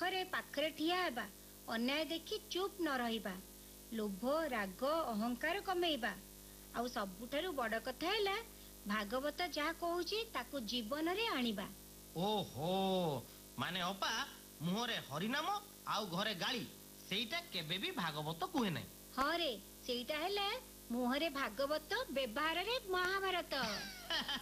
रे पाखरे ठिया हेबा, अन्याय देखि चुप न रहिबा, लोभ राग अहंकार कमेइबा, आउ सबुठारु बड़ कथा हैला भागवत जहा कहूची ताकू जीवन रे आनिबा। ओहो, माने अपा मुहरे हरिनाम आउ घरे गाली सेटा केबे भी भागवत कुहे नै। हाँ रे, सेटा हैला मुहरे भागवत व्यवहार रे महाभारत।